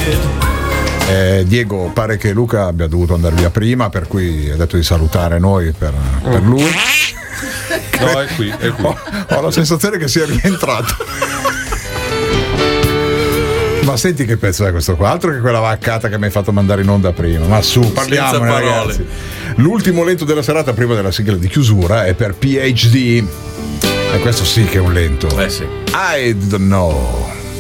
Diego, pare che Luca abbia dovuto andare via prima, per cui ha detto di salutare noi per lui. No, è qui. Ho la sensazione che sia rientrato. Ma senti che pezzo è questo qua, altro che quella vaccata che mi hai fatto mandare in onda prima. Ma su, parliamone, ragazzi. L'ultimo lento della serata prima della sigla di chiusura è per PhD. E questo sì che è un lento. Sì. I don't know.